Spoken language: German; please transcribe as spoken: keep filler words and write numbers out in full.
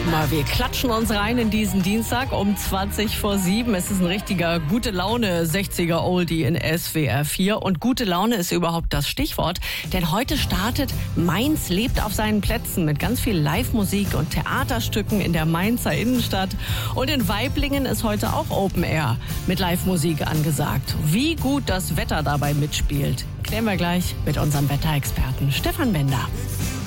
mal, wir klatschen uns rein in diesen Dienstag um zwanzig vor sieben. Es ist ein richtiger gute Laune sechziger Oldie in S W R vier. Und gute Laune ist überhaupt das Stichwort. Denn heute startet Mainz lebt auf seinen Plätzen mit ganz viel Live-Musik und Theaterstücken in der Mainzer Innenstadt. Und in Waiblingen ist heute auch Open Air mit Live-Musik angesagt. Wie gut das Wetter dabei mitspielt, klären wir gleich mit unserem Wetterexperten Stefan Bender.